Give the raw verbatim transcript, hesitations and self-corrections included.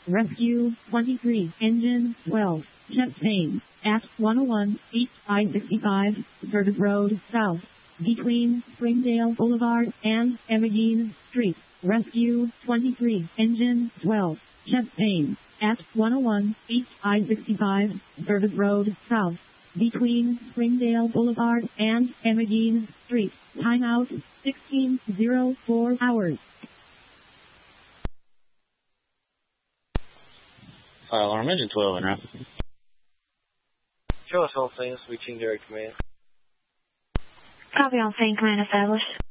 Rescue twenty-three, engine twelve, chest pain, at one oh one, east I sixty-five, Service Road, south, between Springdale Boulevard and Emmegene Street. Rescue twenty-three, engine twelve, chest pain, at one oh one, east I sixty-five, Service Road, south, between Springdale Boulevard and Emmegene Street. Timeout, sixteen oh four hours. Fire alarm, engine twelve, en route. Show us all things, reaching direct command. Copy on Saint Command established.